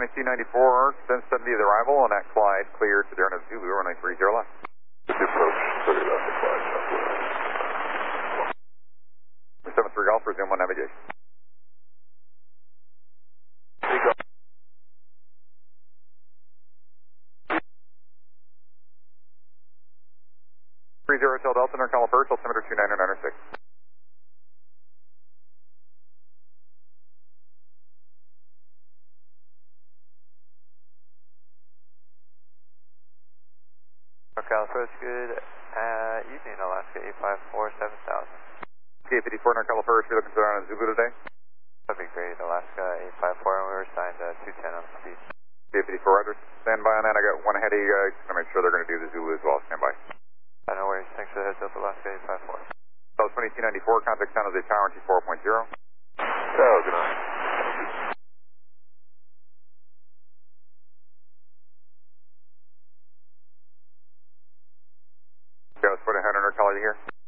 2294, 1070 the arrival, and that Clyde clear to Darren of Zulu, runway 30 left. Approach 30 left to Clyde, 73 Golf, resume 1 navigation. Seagull. 30 Hotel Delta, Norcala First, altimeter 29996. Norcala First, good evening, Alaska 854 7000. K54 Norcala First, you're looking to run on Zulu today? That'd be great, Alaska 854, and we were assigned 210 on the speed. K54, Roger. Stand by on that, I got one ahead of you guys, gonna make sure they're gonna do the Zulu as well, stand by. No worries, thanks for the heads up, Alaska 854. So 2294, contact San Jose Tower, 24.0. So, good night. Okay, let's put a head under color here.